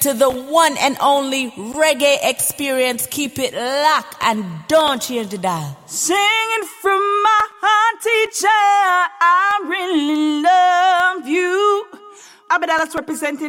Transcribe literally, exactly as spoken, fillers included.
to the one and only reggae experience. Keep it locked and don't change the dial. Singing from my heart, teacher, I really love you. Abba Dallas representing